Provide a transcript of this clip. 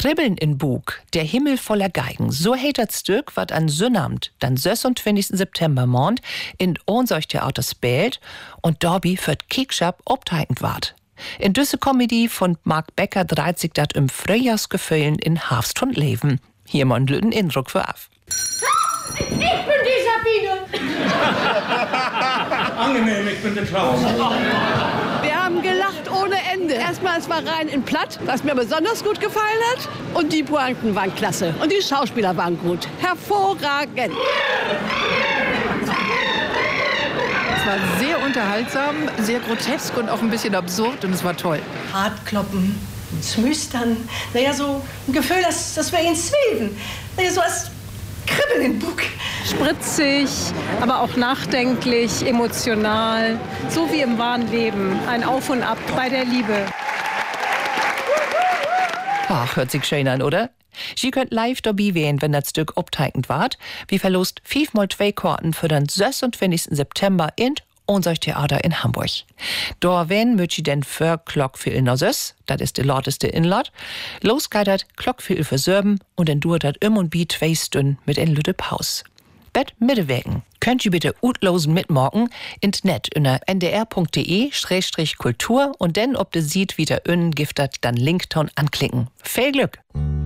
Kribbeln in Bug, der Himmel voller Geigen. So heet das Stück, wat an Sonnabend, dann 26. September Mond in Ohnsorg-Theater spielt und Dorby für Kickschap obteigend ward. In düsse Comedy von Mark Becker dreht sich dat im Frühjahrsgefühlen in Herbst und Leben. Hier mal einen blöden Eindruck für af. Ich bin die Sabine. Angenehm, ich bin der Klaus. Wir haben gelacht ohne Ende. Erstmal, es war rein in Platt, was mir besonders gut gefallen hat. Und die Pointen waren klasse. Und die Schauspieler waren gut. Hervorragend. Es war sehr unterhaltsam, sehr grotesk und auch ein bisschen absurd und es war toll. Hartkloppen, Smüstern, naja, so ein Gefühl, dass wir ihn zwilden. Naja, so als Kribbeln im Bug. Spritzig, aber auch nachdenklich, emotional, so wie im wahren Leben. Ein Auf und Ab bei der Liebe. Ach, hört sich schön an, oder? Sie könnt live dabei wählen, wenn das Stück obteigend wart. Wir verlost 5x2 Karten für den 26. September in Ohnsorg-Theater in Hamburg. Da wen möcht ihr denn für Klockviertel noch süß? Das ist der lauteste Inlot. Los geht das Klockviertel für Sörben und dann dauert das und bi 2 Stunden mit en lütte Paus. Bet Mittewegen. Könnt ihr bitte utlosen mitmorgen in net unter ndr.de/kultur und dann ob de sieht, wie der Gift dat dann Linkton anklicken. Viel Glück!